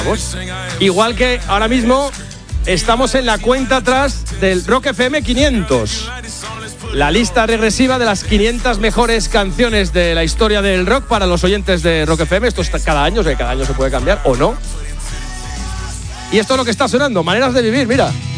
Igual que ahora mismo estamos en la cuenta atrás del Rock FM 500. La lista regresiva de las 500 mejores canciones de la historia del rock para los oyentes de Rock FM. Esto está cada año, o sea, cada año se puede cambiar o no. Y esto es lo que está sonando, Maneras de Vivir, mira.